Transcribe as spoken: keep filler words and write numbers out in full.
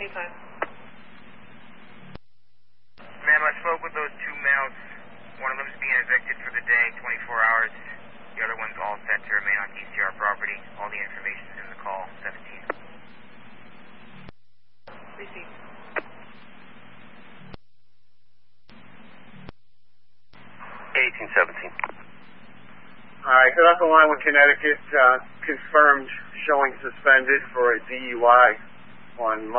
Anytime. Ma'am, I spoke with those two males. One of them is being evicted for the day, twenty-four hours. The other one's all set to remain on D C R property. All the information is in the call, seventeen. Received. eighteen seventeen. All right, got off the line with Connecticut, uh, confirmed showing suspended for a D U I on